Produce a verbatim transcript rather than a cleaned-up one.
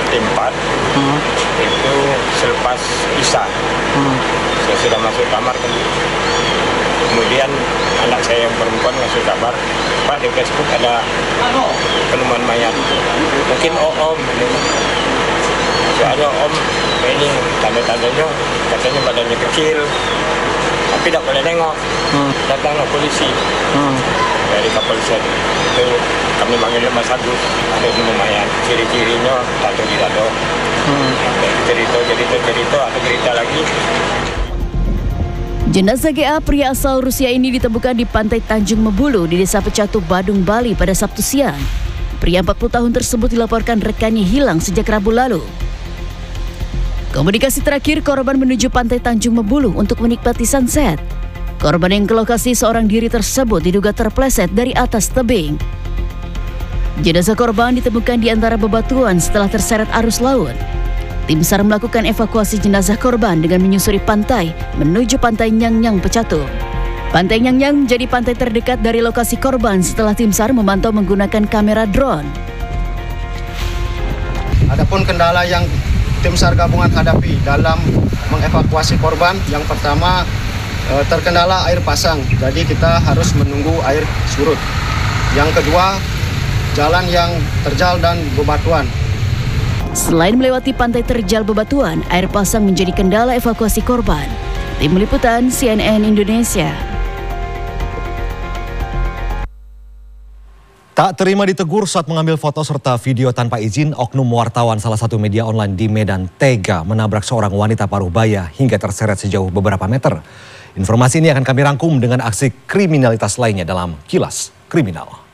empat hmm. itu selepas isya. Hmm. Saya sudah masuk kamar kan. Kemudian anak saya yang perempuan ngasih kabar, Pak, di Facebook ada penemuan mayat. Mungkin om, so, ada om ini tanda-tandanya katanya badannya kecil, tapi tidak boleh nengok. Hmm. Datanglah polisi hmm. dari kepolisian itu, kami manggil Mas Agus, ada penemuan mayat, ciri-cirinya tato di dada. Hmm. Cerita, cerita, cerita, ada cerita lagi. Jenazah G A, pria asal Rusia ini ditemukan di pantai Tanjung Mebulu di Desa Pecatu, Badung, Bali pada Sabtu siang. Pria empat puluh tahun tersebut dilaporkan rekannya hilang sejak Rabu lalu. Komunikasi terakhir, korban menuju pantai Tanjung Mebulu untuk menikmati sunset. Korban yang ke lokasi seorang diri tersebut diduga terpleset dari atas tebing. Jenazah korban ditemukan di antara bebatuan setelah terseret arus laut. Tim SAR melakukan evakuasi jenazah korban dengan menyusuri pantai menuju pantai Nyang-Nyang Pecatu. Pantai Nyang-Nyang menjadi pantai terdekat dari lokasi korban setelah tim SAR memantau menggunakan kamera drone. Adapun kendala yang tim SAR gabungan hadapi dalam mengevakuasi korban, yang pertama terkendala air pasang, jadi kita harus menunggu air surut. Yang kedua, jalan yang terjal dan bebatuan. Selain melewati pantai terjal bebatuan, air pasang menjadi kendala evakuasi korban. Tim Liputan C N N Indonesia. Tak terima ditegur saat mengambil foto serta video tanpa izin, oknum wartawan salah satu media online di Medan tega menabrak seorang wanita paruh baya hingga terseret sejauh beberapa meter. Informasi ini akan kami rangkum dengan aksi kriminalitas lainnya dalam Kilas Kriminal.